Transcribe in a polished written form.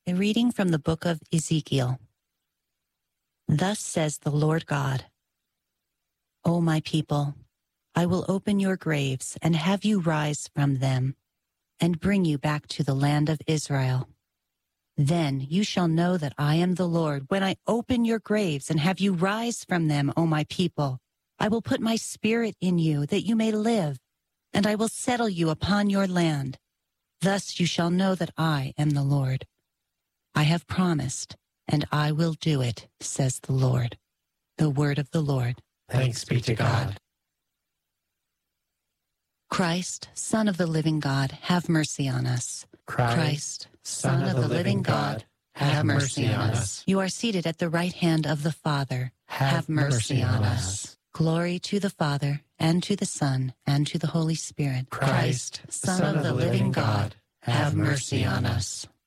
A reading from the book of Ezekiel. Thus says the Lord God, O my people, I will open your graves and have you rise from them and bring you back to the land of Israel. Then you shall know that I am the Lord when I open your graves and have you rise from them, O my people. I will put my spirit in you that you may live, and I will settle you upon your land. Thus you shall know that I am the Lord. I have promised, and I will do it, says the Lord. The word of the Lord. Thanks be to God. Christ, Son of the living God, have mercy on us. Christ, Son of the living God, have mercy on us. You are seated at the right hand of the Father. Have mercy on us. Glory to the Father, and to the Son, and to the Holy Spirit. Christ, Son of the living God, have mercy on us.